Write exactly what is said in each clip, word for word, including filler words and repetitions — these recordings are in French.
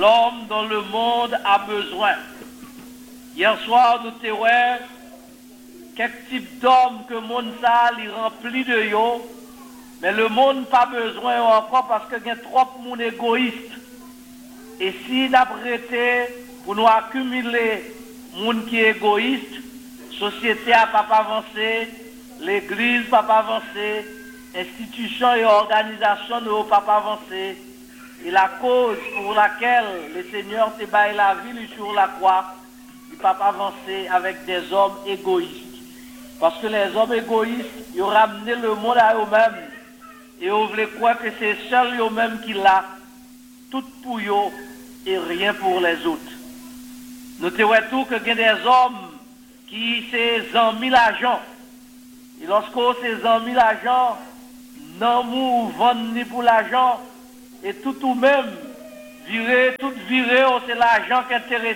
l'homme dont le monde a besoin. Hier soir, nous t'avons quelques types d'hommes que le monde ça, il remplit de yo, mais le monde pas besoin encore parce qu'il y a trop de monde égoïste. Et si nous prêté pour nous accumuler monde qui est égoïste, société a pas avancé, l'église pas avancé, institutions et organisations ne pas avancé. Et la cause pour laquelle le Seigneur te baille la vie sur la croix, il ne peut pas avancer avec des hommes égoïstes. Parce que les hommes égoïstes, ils ont ramené le monde à eux-mêmes. Et ils voulaient croire que c'est seuls eux-mêmes qui l'ont, tout pour eux et rien pour les autres. Nous te voyons tout que il y a des hommes qui se amis l'argent. Et lorsque ces amis l'argent, non mou vendent ni pour l'argent, et tout ou même, virer, tout virer, c'est l'argent qui intéresse.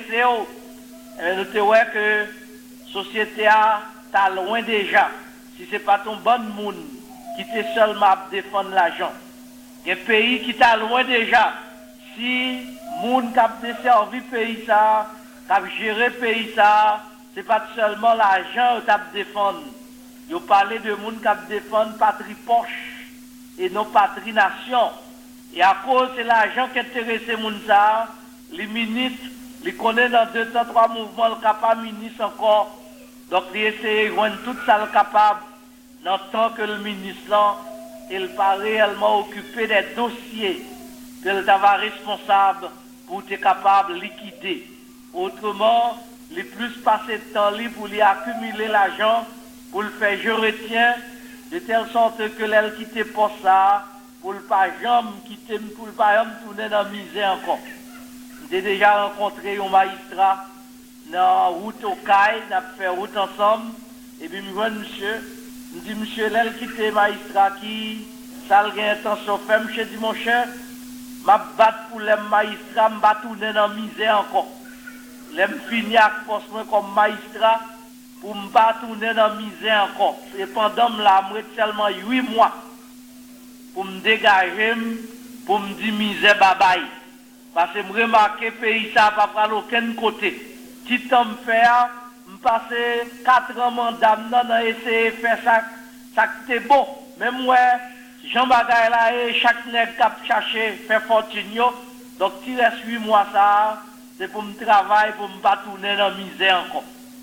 Et nous te voyons que la société a loin déjà. Si ce n'est pas ton bon monde qui t'est seulement à défendre l'argent. Il y a un pays qui t'a loin déjà. Si le monde qui a desservi le pays, qui a géré le pays, ce n'est pas seulement l'argent qui a défendre. Il parle de monde qui a défendre patrie poche et non patrie nation. Et à cause de l'argent qui intéresse les gens, les ministres, les connaissent dans deux cent trois mouvements, le capable ministre encore. Donc, il essaie de rendre tout ça capable, dans le temps que le ministre, là, il pas réellement occupé des dossiers qu'il est responsable pour être capable de liquider. Autrement, les plus passer de temps libre pour lui accumuler l'argent, pour le faire je retiens, de telle sorte que l'aile quitte pas ça, pour ne pas jamais quitter, pour ne pas jamais tourner dans la misère encore. J'ai déjà rencontré un magistrat dans la route au Caille, on a fait route ensemble, et puis je vois monsieur, je dis monsieur, l'aile quitte le magistrat qui, ça a intention de faire, monsieur dit mon cher, je vais battre pour les magistrats, je vais tourner dans la misère encore. Je vais finir avec poste comme magistrat, pour me battre tourner dans la misère encore. Et pendant là, je seulement huit mois. Pour me dégager, pour me dire misère babaye. Parce que je remarque que le pays ça va pas aucun côté. Si tu me fais, je passe quatre ans mandat dans essayer de faire ça, ça c'est bon. Même moi, Jean Bagay là, chaque nègre qui a cherché faire fortune, donc si reste huit mois ça, c'est pour me travailler, pour me pas tourner dans la misère encore.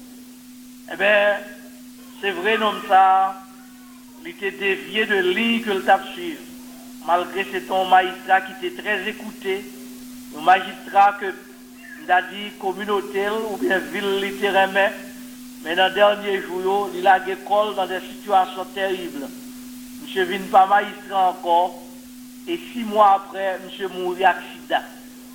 Eh bien, c'est vrai, non, ça. Il était dévié de ligne que le tape suivre. Malgré c'est un magistrat qui était très écouté, un magistrat que a dit communauté ou bien ville littéralement, mais dans les derniers jours, il a école dans des situations terribles. Monsieur vient pas magistrat encore, et six mois après, monsieur mourit accident.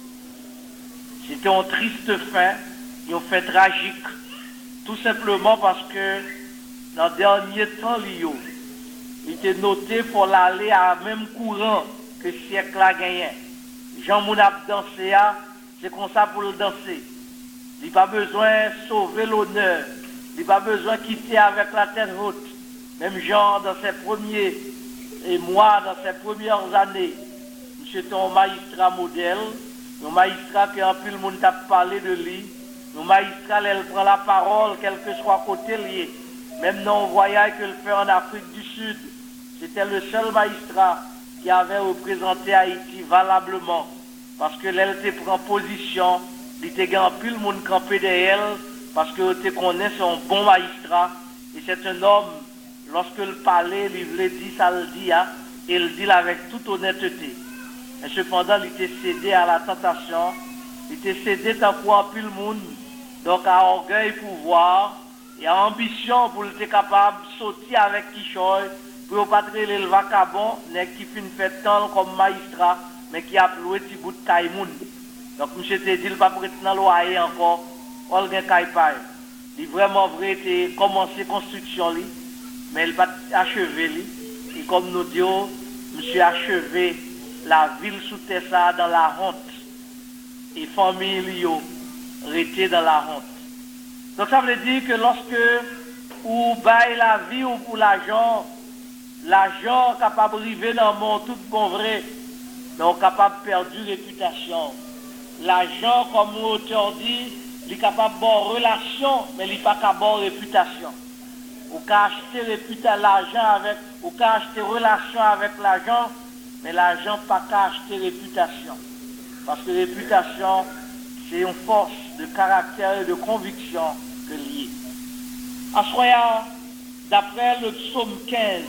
C'était une triste fin, une fin tragique, tout simplement parce que dans les derniers temps, il était noté pour l'aller à même courant que le siècle a gagné. Jean Mounab dansé, c'est comme ça pour le danser. Il n'a pas besoin de sauver l'honneur. Il n'a pas besoin de quitter avec la tête haute. Même Jean, dans ses premiers et moi, dans ses premières années, monsieur était un magistrat modèle, un magistrat qui a pu le monde a parlé de lui, un magistrat, elle prend la parole, quel que soit côté lié. Même dans le voyage qu'il fait en Afrique du Sud, c'était le seul magistrat qui avait représenté Haïti valablement. Parce que l'elle te prend position, il te gagne plus le monde campé derrière elle, parce que tu connais son bon magistrat. Et c'est un homme, lorsque le parlait, il voulait dire ça, le dit, hein, et il dit avec toute honnêteté. Et cependant, il était cédé à la tentation, il était cédé tant quoi plus le monde, donc à orgueil, pouvoir, et à ambition pour être capable de sortir avec Kishoy, pour ne pas traiter le vacabon, qui fait une fête tant comme magistrat, mais qui a loué petit bout de Kaimoun. Donc, M. te dit, il ne va pas prêter dans le loyer encore, il a Kaipay. Il est vraiment vrai, il a commencé la construction, mais il n'a pas achevé. Et comme nous disons, M. a achevé la ville sous Tessa dans la honte. Et la famille était dans la honte. Donc, ça veut dire que lorsque vous baillez la vie ou pour l'argent, l'argent est capable de arriver dans le monde, tout bon vrai, mais on est capable de perdre réputation. l'argent, comme l'auteur dit, il est capable de bonne relation, mais il n'est pas capable de bonne réputation. Ou qu'à acheter réputation l'argent avec, ou qu'à acheter relation avec l'argent, mais l'argent pas qu'à acheter réputation. Parce que réputation, c'est une force de caractère et de conviction que lié. À ce moment, d'après le psaume quinze,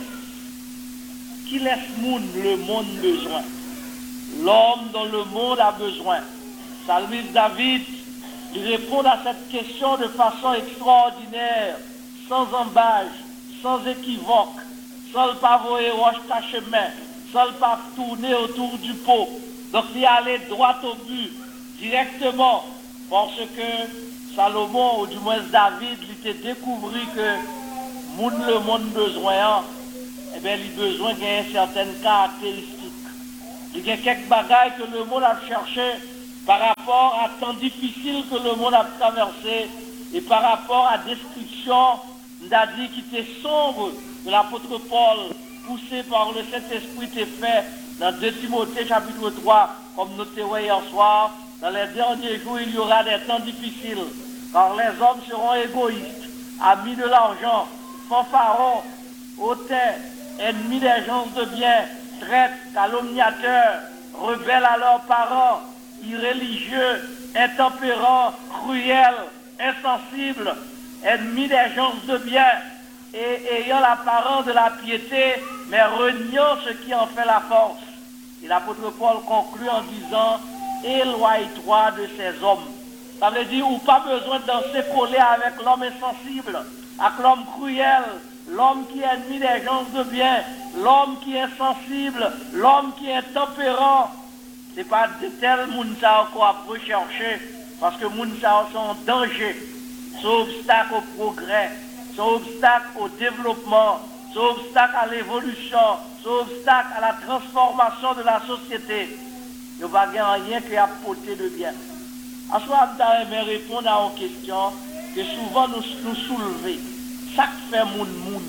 qui laisse le monde besoin? L'homme dont le monde a besoin. Psalmiste David, il répond à cette question de façon extraordinaire, sans embâche, sans équivoque, sans le pas voyer roche à chemin, sans le pas tourner autour du pot. Donc il allait droit au but, directement, parce que Salomon, ou du moins David, il a découvert que monde le monde besoin, eh bien, il a besoin d'une certaine caractéristique. Il y a quelques bagailles que le monde a cherché par rapport à temps difficile que le monde a traversé et par rapport à la description d'un dit qui était sombre de l'apôtre Paul, poussé par le Saint-Esprit, était fait dans deux Timothée chapitre trois, comme nous l'avons hier soir. Dans les derniers jours, il y aura des temps difficiles, car les hommes seront égoïstes, amis de l'argent, fanfarons, hautains, ennemis des gens de bien, traîtres, calomniateurs, rebelles à leurs parents, irréligieux, intempérants, cruels, insensibles, ennemis des gens de bien, et ayant l'apparence de la piété, mais reniant ce qui en fait la force. Et l'apôtre Paul conclut en disant, éloigne-toi de ces hommes. Ça veut dire, ou pas besoin de danser collé avec l'homme insensible, avec l'homme cruel, l'homme qui est ennemi des gens de bien, l'homme qui est insensible, l'homme qui est intempérant. Ce n'est pas de tel mounsa qu'on peut chercher, parce que mounsa sont en danger, c'est obstacle au progrès, c'est obstacle au développement, c'est obstacle à l'évolution, c'est obstacle à la transformation de la société. Il n'y a pas rien qui a porté de bien. En soi, je vais répondre à une question que souvent nous, nous soulevons. Ça fait moun moun.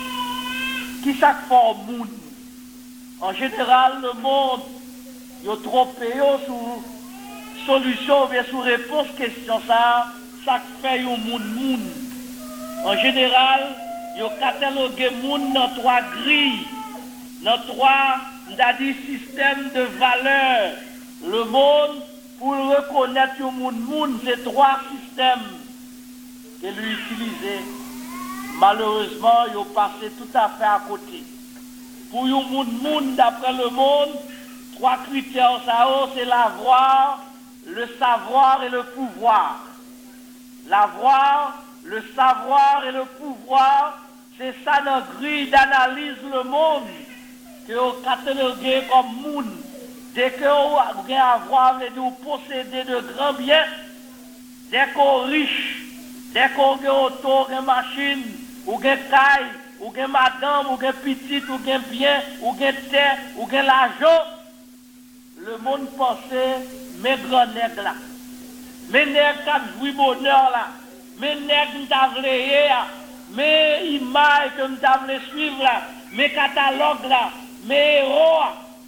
Qui ça fait moun? En général, le monde, il y a trop payé sous solution ou bien sous réponse question ça, ça fait un moun moun. En général, il y a catalogué moun dans trois grilles, dans trois systèmes de valeurs. Le monde, pour le reconnaître le moun moun, c'est trois systèmes que lui utiliser. Malheureusement, ils ont passé tout à fait à côté. Pour le moun moun, d'après le monde, trois critères, ça c'est l'avoir, le savoir et le pouvoir. L'avoir, le savoir et le pouvoir, c'est ça notre grille d'analyse le monde, que vous cataloguez comme moun. Dès que vous avez avoir, vous possédez de grands biens, dès qu'on est riche, dès qu'on a auto, une machine, ou une caille, ou une madame, ou une petite, ou un bien, ou une terre, ou un l'argent, le monde pensait, mes grands nègres là, mes nègres qui jouent bonheur là, mes nègres qui t'avlent là, mes images que nous t'avlent suivre là, mes catalogues là, mes héros.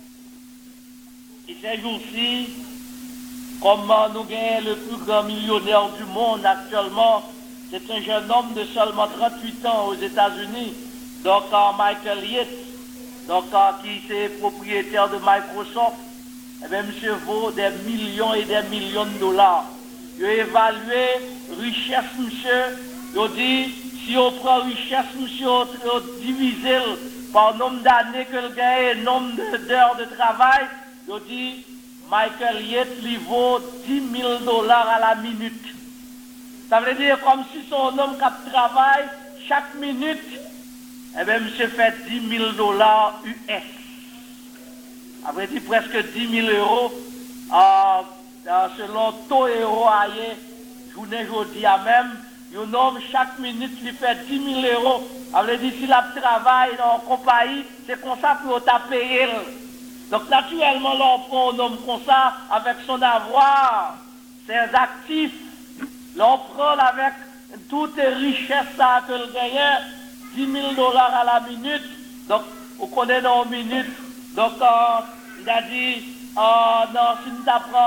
Et ces jours-ci, comment nous gagnons le plus grand millionnaire du monde actuellement, c'est un jeune homme de seulement trente-huit ans aux États-Unis, donc Michael Yates, donc qui est propriétaire de Microsoft. Eh bien, monsieur vaut des millions et des millions de dollars. Il a évalué richesse, monsieur. Il a dit, si on prend richesse, monsieur, on divise par le nombre d'années que le gagne et le nombre d'heures de travail. Il a dit, Michael Yates lui vaut dix mille dollars à la minute. Ça veut dire comme si son homme qui travaille chaque minute, eh bien, monsieur fait dix mille dollars U S. Après, dit presque dix mille euros, euh, euh, selon taux euro ailleurs, journée aujourd'hui à même, un homme chaque minute lui fait dix mille euros. Après, dit s'il a travaillé dans une compagnie, c'est comme ça pour t'a payé. Donc, naturellement, là, on prend un homme comme ça, avec son avoir, ses actifs, là, on prend avec toutes les richesses ça, que le gagnant, dix mille dollars à la minute. Donc, on connaît dans une minute. Donc, euh, il a dit, euh, non, si nous apprend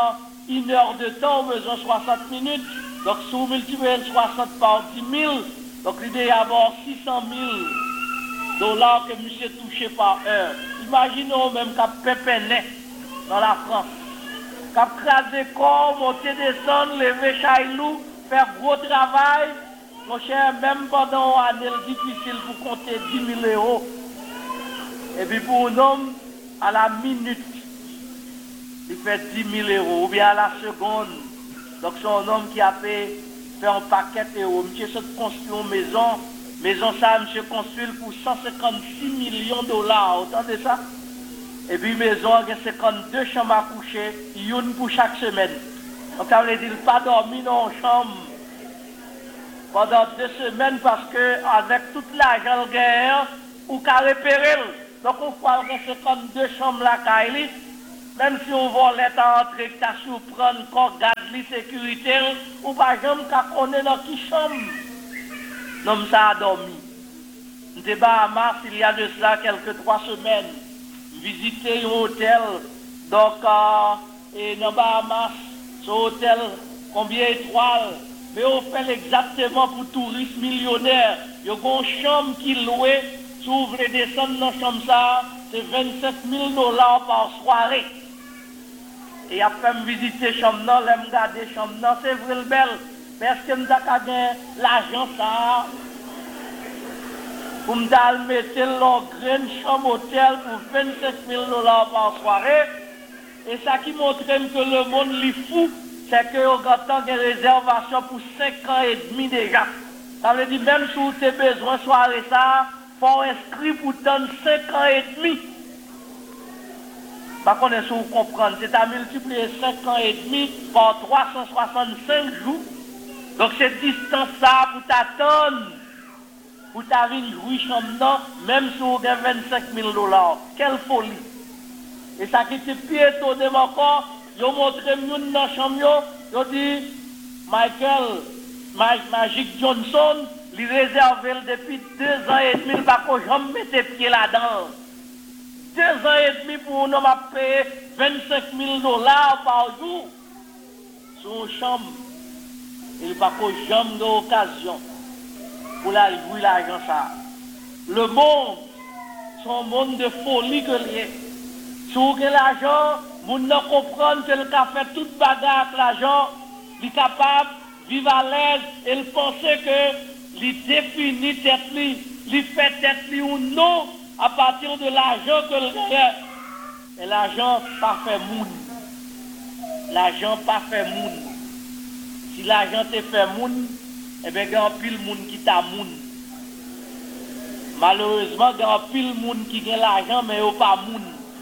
une heure de temps, on a besoin de soixante minutes. Donc, si vous multipliez soixante par dix mille, donc l'idée est d'avoir six cent mille dollars que monsieur touché par heure. Imaginons même qu'à Pépénet, dans la France, qu'à craser corps, monter, descendre, lever chailou, faire gros travail, mon cher, même pendant une année difficile pour compter dix mille euros. Et puis pour un homme, à la minute, il fait dix mille euros, ou bien à la seconde. Donc c'est un homme qui a fait, fait un paquet d'euros. Monsieur se construit une maison, maison ça, monsieur construit pour cent cinquante-six millions de dollars, autant de ça. Et puis maison a cinquante-deux chambres à coucher, une pour chaque semaine. Donc ça veut dire pas dormir dans une chambre pendant deux semaines parce que avec toute l'argent de guerre, ou qu'à repérer. Donc on croit que cinquante-deux chambres là, Kaili. Même si on volait à entrer, que tu surprendre, qu'on garde la sécurité, ou par exemple, qu'on est dans qui chambre. Non, ça a dormi. Nous sommes à Mars, il y a de cela quelques trois semaines. Visiter un hôtel, donc, euh, et dans Bahamas, ce hôtel, combien d'étoiles? Mais on fait exactement pour touristes millionnaires. Il y a une chambre qui est louée, si vous voulez descendre dans la chambre, ça, c'est vingt-sept mille dollars par soirée. Et après me visiter chambre non, là me garder chambre non, c'est vrai le bel. Mais est-ce que nous avons gagné l'argent ça? Pour me mettre dans une chambre hôtel pour vingt-sept mille dollars par soirée. Et ça qui montre que le monde est fou, c'est que vous avez une réservation pour cinq ans et demi déjà. Ça veut dire même si vous avez besoin de soirée ça, il faut inscrire pour donner cinq ans et demi. Par contre, si vous comprenez, c'est à multiplier cinq ans et demi par trois cent soixante-cinq jours. Donc, cette distance-là, pour t'attendre, pour t'avoir jouer chambre, même si vous avez vingt-cinq mille dollars. Quelle folie! Et ça qui était plus étonnant encore, ils ont montré une dans la chambre, ils ont dit, Michael, Magic Johnson, il réservé depuis deux ans et demi, il ne va jamais mettre pied là-dedans. Deux ans et demi pour un homme à payer vingt-cinq mille dollars par jour sur une chambre. Il n'y a pas jamais d'occasion pour la jouer l'argent ça. Le monde, c'est un monde de folie que lié. Si vous avez l'argent, vous ne comprenez que le café toute bagarre avec l'argent, il est capable de vivre à l'aise et il pensait que il définit tête lui, il fait tête lui ou non à partir de l'argent que le gagne. Et l'argent pas fait moun. L'argent pas fait moun. Si l'argent te fait moun, eh bien, il y a un pile moun qui t'a moun. Malheureusement, il y a un pile moun qui a l'argent, mais il n'y a pas moun.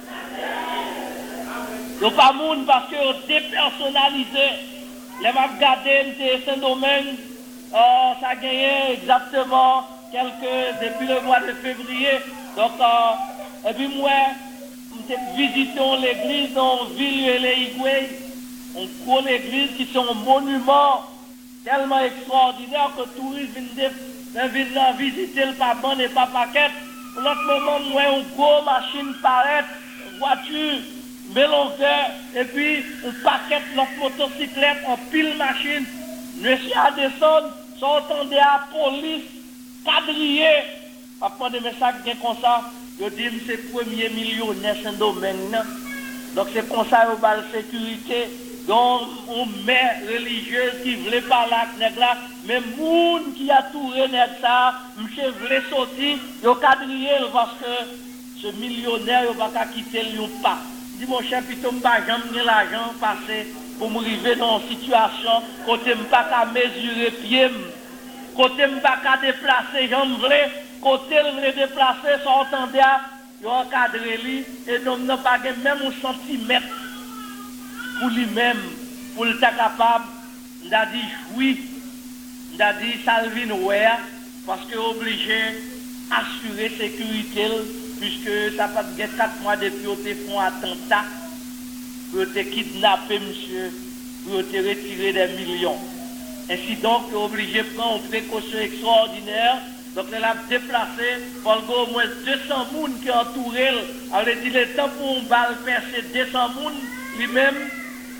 Il n'y a pas moun parce que c'est dépersonnalisé. Les m'a regardé Saint-Domingue, euh, ça a gagné exactement quelques, depuis le mois de février. Donc, euh, et puis moi, visitons l'église dans Ville et les Higuey. On prend l'église qui sont un monument tellement extraordinaire que les touristes viennent visiter le papa et pas paquet. Pour l'autre moment, moi, on gros machine paraît, voiture, mélangée, et puis on paquet notre motocyclette en pile machine. Monsieur à descendre, s'entendait à la police, quadrillé. Après de messages comme ça, je dis que c'est le premier millionnaire dans ce domaine. Donc c'est comme ça qu'on a la sécurité. Donc on met religieuse qui voulait parler avec là, mais moun qui a tourné ça, monsieur voulait sortir, il a quadrillé parce que ce millionnaire il va pas quitter le pas. Dis mon cher, plutôt je pas jamais l'argent passé pour me arriver dans une situation côté je pas qu'à mesurer pied, côté je pas qu'à déplacer jambes vraies. Côté le déplacer, son entendait, il a encadré lui, et nous n'avons pas même un centimètre pour lui-même, pour le être capable, il a dit jouir, il a dit salvin ouais, parce que obligé d'assurer la sécurité, puisque ça fait quatre mois depuis qu'ils ont fait un attentat, pour te kidnapper, monsieur, pour te retirer des millions. Ainsi donc, il est obligé de prendre une précaution extraordinaire. Donc, elle a déplacé, pour au moins deux cents personnes qui entourent elle. Elle a dit, le temps pour une balle percer deux cents personnes, lui-même,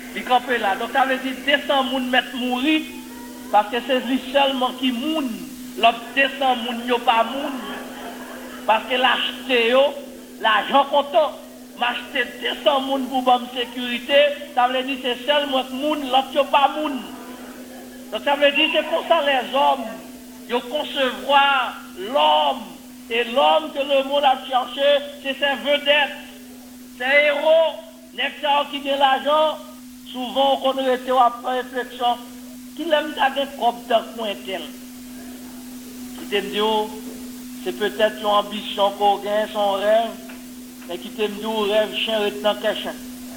il campé là. Donc ça veut dire deux cents moun mettre mourir parce que c'est lui seulement qui moun. L'autre deux cents moun yo pas moun. Parce que l'acheter yo, l'argent comptant, m'acheter deux cents moun pour bonne sécurité, ça veut dire c'est seulement moun, l'autre yo pas moun. Donc ça veut dire c'est pour ça les hommes, ils concevoir l'homme. Et l'homme que le monde a cherché, c'est ses vedettes, ses héros, les gens qui ont l'argent, souvent on connaît après réflexion, qui l'aime d'aller comme d'un coin tel. Qui t'aime dire, c'est peut-être une ambition qu'on gagne, son rêve, mais qui t'aime dire, rêve chien retenant quelqu'un.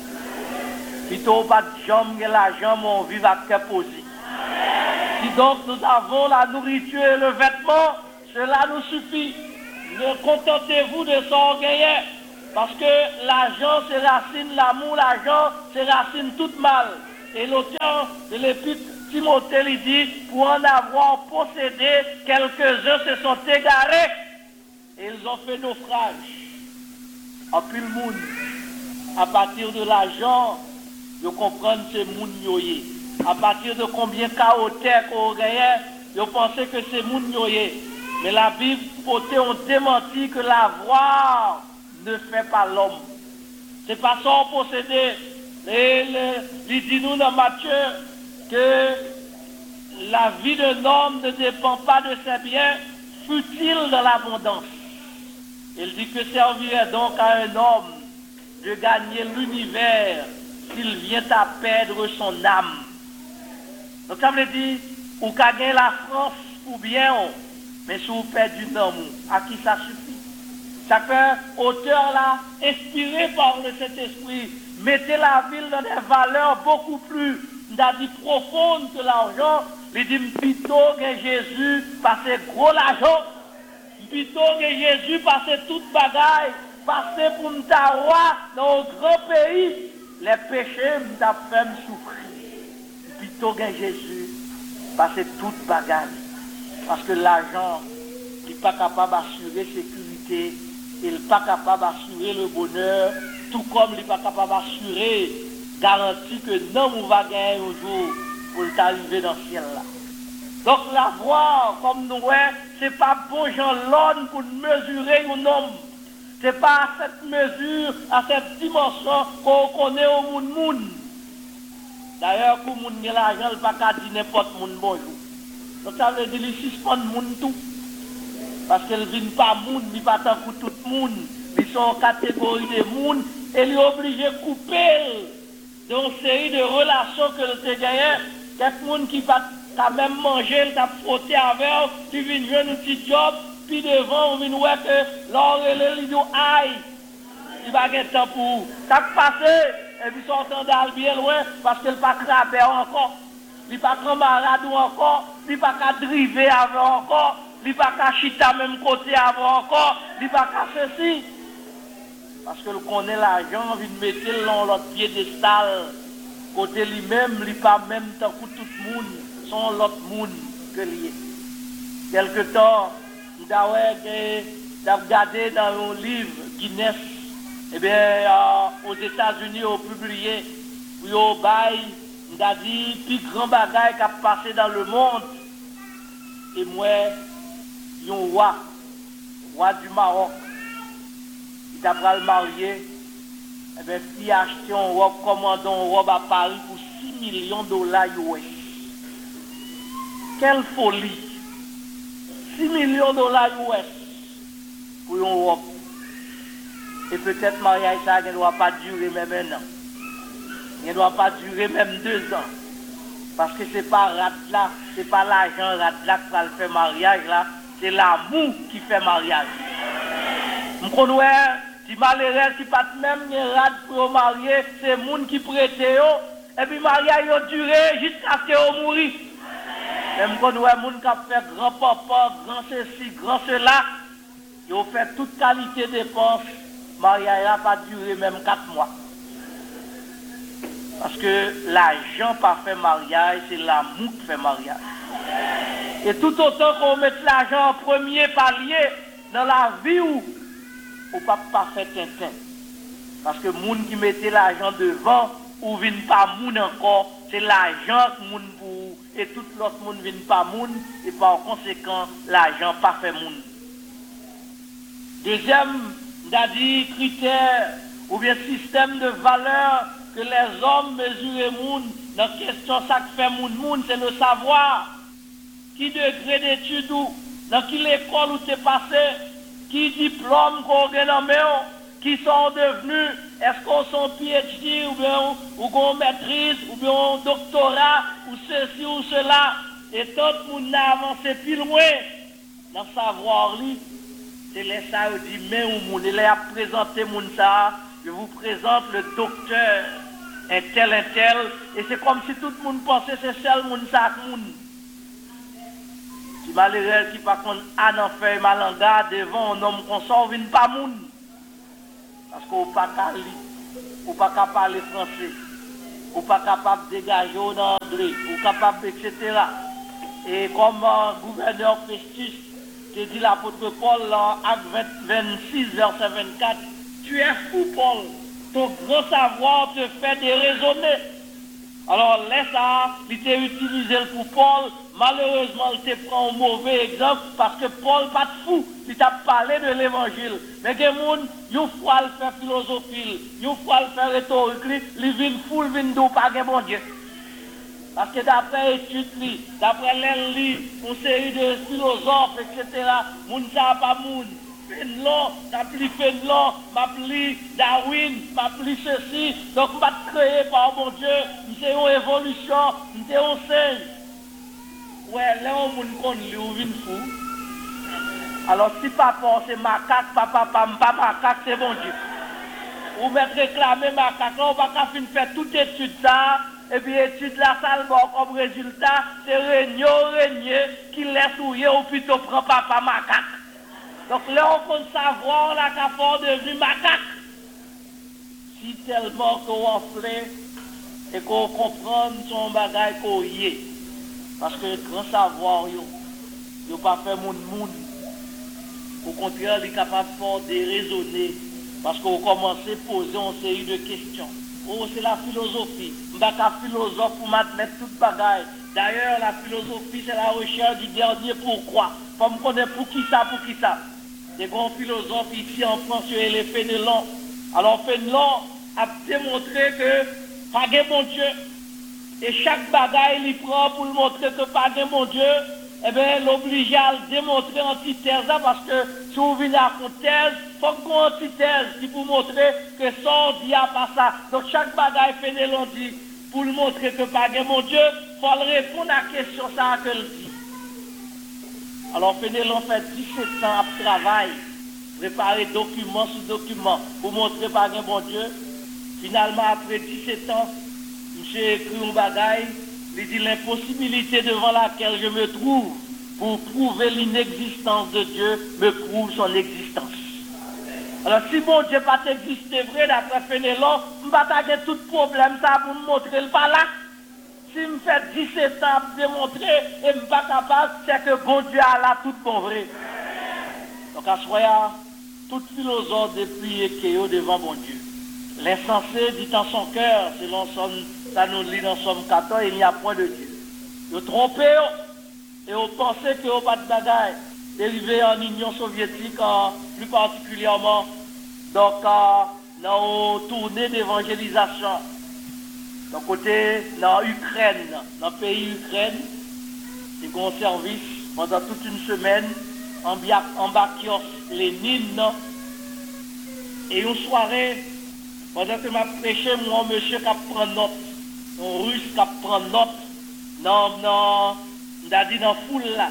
Plutôt pas de jambes, l'argent, mais on vit avec qu'un posé. Si donc nous avons la nourriture et le vêtement, cela nous suffit. Ne contentez-vous de s'orgueiller, parce que l'argent c'est racine l'amour, l'argent c'est racine toute mal. Et l'auteur de l'épître Timothée il dit, pour en avoir possédé, quelques-uns se sont égarés et ils ont fait naufrage. En plus le monde, à partir de l'argent, je comprends que c'est moun yoye. À partir de combien chaotique on gagne, je pensais que c'est moun yoye. Mais la Bible, côté, on démentit que l'avoir ne fait pas l'homme. C'est pas son posséder. Il dit nous dans Matthieu que la vie d'un homme ne dépend pas de ses biens, fut-il dans l'abondance. Il dit que servirait donc à un homme de gagner l'univers s'il vient à perdre son âme. Donc ça veut dire, ou qu'à gagner la France ou bien, mais si vous perdez du amour, à qui ça suffit? Chaque auteur là, inspiré par le Saint-Esprit, mettez la ville dans des valeurs beaucoup plus dit, profondes que l'argent. Il dit, plutôt que Jésus passait gros l'argent, plutôt que Jésus passait toute bagaille, passait pour nous roi dans un grand pays, les péchés nous fait souffrir. Plutôt que Jésus passait toute bagaille. Parce que l'argent n'est pas capable d'assurer la sécurité, il n'est pas capable d'assurer le bonheur, tout comme il n'est pas capable d'assurer, garantie que non, on va gagner un jour pour arriver dans le ciel là. Donc l'avoir, comme nous voyons, ce n'est pas bon gens l'homme pour mesurer un homme. Ce n'est pas à cette mesure, à cette dimension qu'on connaît au monde monde. D'ailleurs, pour le monde qui a l'argent, il ne peut pas dire n'importe qui bonjour. Donc ça veut dire qu'il suspend le monde tout. Parce qu'ils ne viennent pas monde, ils ne pas tant que tout le monde. Ils sont en catégorie de monde et ils sont obligés de couper dans une série de relations que le te gagne. Quelqu'un qui va quand même manger, il t'a frotté avec, tu viens jouer un petit job, puis devant, on vient voir que l'or et le lido aïe. Il va gagner temps pour vous. Ça passe, et puis ils sont en train d'aller bien loin parce qu'il ne pas craber encore. Il n'est pas camarade encore, il n'est pas qu'à driver avant encore, il n'est pas qu'à chita même côté avant encore, il n'est pas qu'à ceci. Parce que le connaît l'argent, il mettre dans l'autre piédestal, côté lui-même, il n'est pas même tant que tout le monde, son l'autre monde que lui. Quelque temps, il a regardé dans un livre Guinness, eh bien, euh, aux États-Unis, ils ont publié, ils ont bail. Il a dit, plus grand bagaille qui a passé dans le monde. Et moi, il y a un roi, roi du Maroc. Il a pris le marié. Et bien, il a acheté un robe, commandant un robe à Paris pour six millions de dollars U S. Quelle folie! six millions de dollars U S pour une robe. Et peut-être le mariage, ça ne doit pas durer même un an. Il ne doit pas durer même deux ans. Parce que ce n'est pas là, ce n'est pas l'argent là qui va faire mariage là, c'est l'amour qui fait mariage. Je connais, si malheureux qui pas même rad pour marier, c'est les gens qui prêtent et puis le mariage a duré jusqu'à ce qu'ils mourent. Et je connais les gens qui ont fait grand papa, grand ceci, grand cela, ils ont fait toute qualité de dépenses. Le mariage n'a pas duré même quatre mois. Parce que l'argent pas fait mariage, c'est l'amour qui fait mariage. Et tout autant qu'on met l'argent en premier palier dans la vie où on ne peut pas faire Tintin. Parce que les gens qui mettaient l'argent devant, ou vient pas moun encore, c'est l'argent que moun pour et tout l'autre monde vient pas moun et par conséquent l'argent pas fait moun. Deuxième, on dit critère ou bien système de valeur que les hommes mesurent moun dans la question ça que fait moun moun, c'est le savoir. Qui degré d'études ou dans qui l'école où tu es passé, qui diplôme qu'on a dans main, qui sont devenus, est-ce qu'on sont P H D ou bien ou qu'on maîtrise ou bien un doctorat ou ceci ou cela, et tout le monde a avancé plus loin dans le savoir lui. C'est les ça dit mais ou moun, il a présenté moun ça, je vous présente le docteur un tel un tel et c'est comme si tout le monde pensait c'est seul moun ça moun. Si malheureux qui pas qu'on a dans fait malanga devant un homme qu'on sort vient pas moun. Parce qu'on pas qu'à lire, ou pas capable parler français, ou pas capable de dégager dans André, ou capable et cetera. Et comme euh, gouverneur Festus te dit l'apôtre Paul dans Acte vingt-six verset vingt-quatre, tu es fou Paul, ton grand savoir te fait déraisonner. Alors laisse ça, il t'a utilisé pour Paul. Malheureusement, il te prend un mauvais exemple parce que Paul pas de fou. Il t'a parlé de l'évangile. Mais des gens, ils font le faire philosophie, ils font le faire rhétorique, ils viennent fou, ils viennent d'où pas de bon Dieu. Parce que d'après l'étude, d'après l'élite, une série de philosophes, et cetera, moun ça pas moun. Fénelon, m'appli Fénelon, m'appli Darwin, m'appli ceci. Donc, je vais créer par mon Dieu, c'est une évolution, c'est un signe. Ouais, là, on moun kon li ou vin fou. Alors, si papa c'est macaque, papa pas macaque, c'est bon Dieu. Ou mettre réclamer macaque, là, on va pas finir faire toute étude ça, et puis étude la salle, bon, comme résultat, c'est régner, régner, qui laisse ouiller, ou plutôt prend papa macaque. Donc là, on peut savoir la cafard devenu macaque. Si tellement qu'on enflait et qu'on comprend son bagage qu'on y est. Parce que grand savoir, yo, yo pas fait moun moun. Au contraire, il est capable de raisonner. Parce qu'on commence à poser une série de questions. Oh, c'est la philosophie. Je ne suis pas philosophe pour mettre toute bagaille. D'ailleurs, la philosophie, c'est la recherche du dernier pourquoi. Faut me connaître pour qui ça, pour qui ça. Des grands philosophes ici en France, il y a les Fénelon. Alors Fénelon a démontré que pas de bon Dieu. Et chaque bagaille il prend pour montrer que pas de bon Dieu, eh bien l'oblige à le démontrer antithèse parce que si vous venez à une thèse, il faut qu'on ait une antithèse qui pour montrer que ça dit à pas ça. Donc chaque bagaille Fénelon dit pour le montrer que pas de bon Dieu, il faut répondre à la question ça que le dit. Alors Fénelon fait dix-sept ans de travail, préparer document sur document pour montrer par un bon Dieu. Finalement, après dix-sept ans, monsieur écrit un bagaille, il dit l'impossibilité devant laquelle je me trouve pour prouver l'inexistence de Dieu me prouve son existence. Alors si bon Dieu pas existé vrai d'après Fénelon, je ne vais pas avoir tout problème ça pour me montrer le pas là. Si je me fais dix-sept ans pour démontrer et je ne suis pas capable, c'est que bon Dieu a là tout bon vrai. Donc à ce moment-là, tout philosophe depuis Ekeo devant bon Dieu. L'insensé dit en son cœur, selon son, ça nous lit dans Somme quatorze, il n'y a point de Dieu. Vous trompez et vous pensez que vous n'avez pas de bagaille. Dérivé en Union soviétique, en, plus particulièrement donc, dans une tournée d'évangélisation. D'un côté, dans l'Ukraine, dans le pays Ukraine, ils ont un service pendant toute une semaine en Bakios, Lénine. Et une soirée, pendant que je prêché, moi, un monsieur qui prend note, un russe qui prend note, dans, dans, dans, dans la foule là.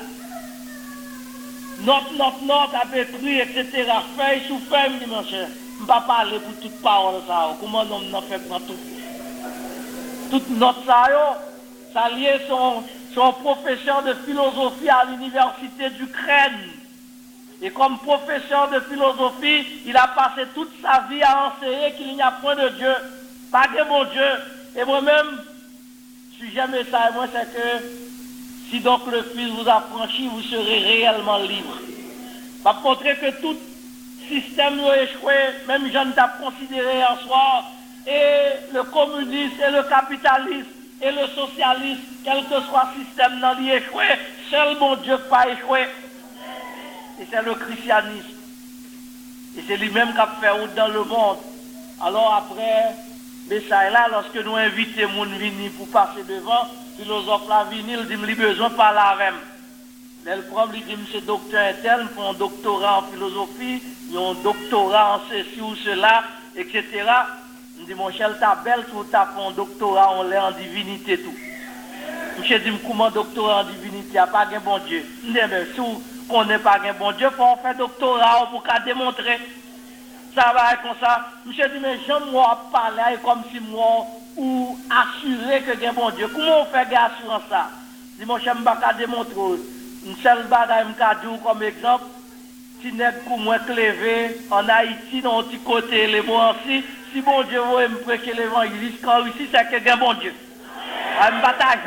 Note, note, note, avec écrit, et cetera. Feuille sous feuille, mon cher. Je ne vais pas parler pour toute parole, ça. Comment on n'en fait pas tout? Toute note ça, ça lié son, son professeur de philosophie à l'université d'Ukraine. Et comme professeur de philosophie, il a passé toute sa vie à enseigner qu'il n'y a point de Dieu, pas de bon Dieu. Et moi-même, si j'aime ça, et moi, c'est que si donc le Fils vous a franchi, vous serez réellement libre. Va montrer que tout système a échoué, même je ne t'ai considéré en soi, et le communisme et le capitalisme et le socialisme, quel que soit le système dans l'y échoué, seul mon Dieu pas échoué. Et c'est le christianisme. Et c'est lui-même qui a fait route dans le monde. Alors après, mais ça là, lorsque nous invitons les gens venir pour passer devant, le philosophe là venu, il dit, il a besoin de parler avec moi. Le problème, il dit, monsieur docteur interne, pour un doctorat en philosophie, il y a un doctorat en ceci ou cela, et cetera. Il dit, mon cher, ta belle, tu as fait un doctorat en, en divinité, tout. Monsieur dit, comment doctorat en divinité, il n'y a pas de bon Dieu. Il dit, mais si on n'est pas de bon Dieu, il faut faire doctorat pour qu'à démontrer. Ça va être comme ça. Monsieur dit, mais j'aime moi parler comme si moi, ou assurer que c'est bon Dieu. Comment on fait assurance ça? Il dit, mon cher, je ne peux pas démontrer. Une seule bagaille, je vais comme exemple. Si n'est pour moi clévé en Haïti, dans un petit côté, les mots ainsi, si bon Dieu veut me prêcher l'évangile, quand ici, c'est que c'est bon Dieu. Je ne